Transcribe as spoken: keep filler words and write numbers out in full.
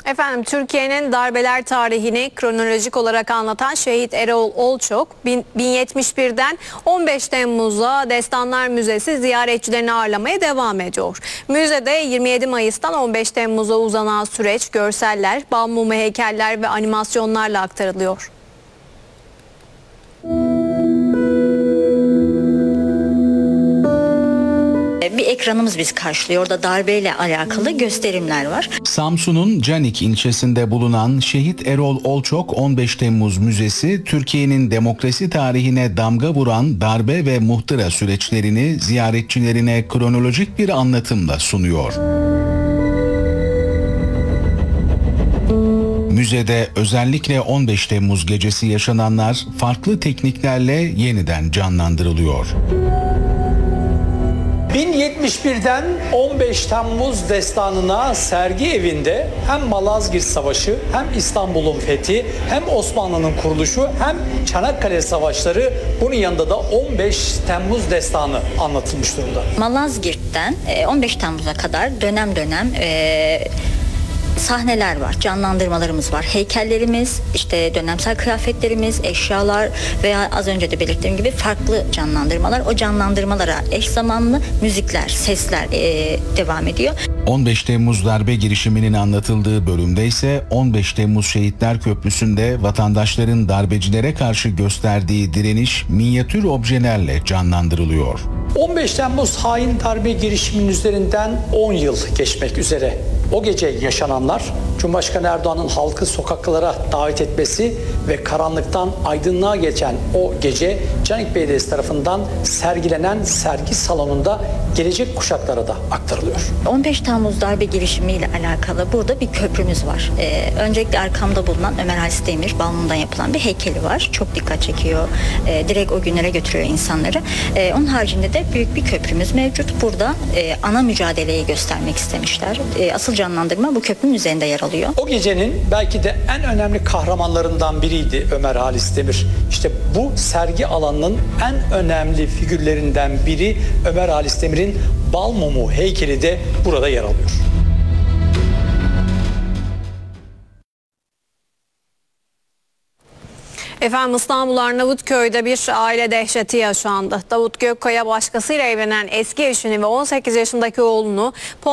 Efendim, Türkiye'nin darbeler tarihini kronolojik olarak anlatan Şehit Erol Olçok, bin yetmiş birden on beş Temmuz'a Destanlar Müzesi ziyaretçilerini ağırlamaya devam ediyor. Müzede yirmi yedi Mayıs'tan on beş Temmuz'a uzanan süreç görseller, bal mumu heykeller ve animasyonlarla aktarılıyor. Bir ekranımız bizi karşılıyor. Orada darbeyle alakalı gösterimler var. Samsun'un Canik ilçesinde bulunan Şehit Erol Olçok on beş Temmuz Müzesi, Türkiye'nin demokrasi tarihine damga vuran darbe ve muhtıra süreçlerini ziyaretçilerine kronolojik bir anlatımla sunuyor. Müzede özellikle on beş Temmuz gecesi yaşananlar farklı tekniklerle yeniden canlandırılıyor. bin yetmiş birden on beş Temmuz destanına sergi evinde hem Malazgirt Savaşı, hem İstanbul'un fethi, hem Osmanlı'nın kuruluşu, hem Çanakkale Savaşları, bunun yanında da on beş Temmuz destanı anlatılmış durumda. Malazgirt'ten on beş Temmuz'a kadar dönem dönem e, sahneler var, canlandırmalarımız var, heykellerimiz, işte dönemsel kıyafetlerimiz, eşyalar veya az önce de belirttiğim gibi farklı canlandırmalar. O canlandırmalara eş zamanlı müzikler, sesler e, devam ediyor. on beş Temmuz darbe girişiminin anlatıldığı bölümde ise on beş Temmuz Şehitler Köprüsü'nde vatandaşların darbecilere karşı gösterdiği direniş minyatür objelerle canlandırılıyor. on beş Temmuz hain darbe girişiminin üzerinden on yıl geçmek üzere. O gece yaşananlar, Cumhurbaşkanı Erdoğan'ın halkı sokaklara davet etmesi ve karanlıktan aydınlığa geçen o gece Canik Belediyesi tarafından sergilenen sergi salonunda gelecek kuşaklara da aktarılıyor. on beş Temmuz darbe girişimiyle alakalı burada bir köprümüz var. Ee, öncelikle arkamda bulunan Ömer Halis Demir balmundan yapılan bir heykeli var. Çok dikkat çekiyor. Ee, direkt o günlere götürüyor insanları. Ee, onun haricinde de büyük bir köprümüz mevcut. Burada e, ana mücadeleyi göstermek istemişler. E, asıl canlandırma bu köprünün üzerinde yer alıyor. O gecenin belki de en önemli kahramanlarından biriydi Ömer Halis Demir. İşte bu sergi alanının en önemli figürlerinden biri Ömer Halis Demir'in bal mumu heykeli de burada yer alıyor. Efendim, İstanbul Arnavutköy'de bir aile dehşeti yaşandı. Davut Gökkaya başkasıyla evlenen eski eşini ve on sekiz yaşındaki oğlunu